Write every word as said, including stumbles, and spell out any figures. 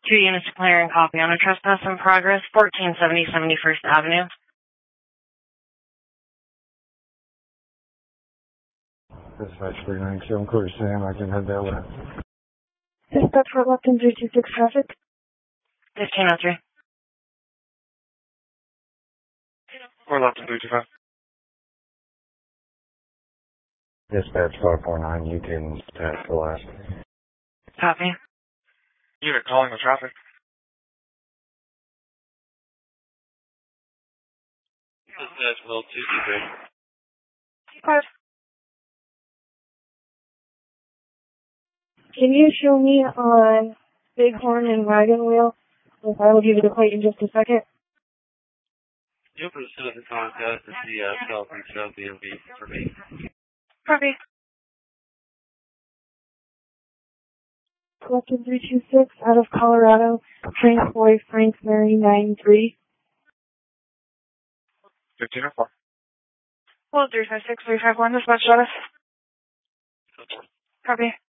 Two units declaring copy on a trespass in progress, fourteen seventy seventy-first Avenue. Dispatch three nine seven, Quarter Sam, I can head that way. Dispatch for left in three two six traffic. fifteen oh three. Four left in three two five. Dispatch five four nine, you can pass the last. Copy. Unit calling the traffic. Dispatch L two two three. Five. Can you show me on Bighorn and Wagon Wheel? If I will give you the plate in just a second. You'll proceed to contact the C F South and South B M V for me. Copy. Left in three two six, out of Colorado, Frank Boy, Frank Mary nine three. fifteen oh four. Hold three five six three five one, dispatch status. Copy.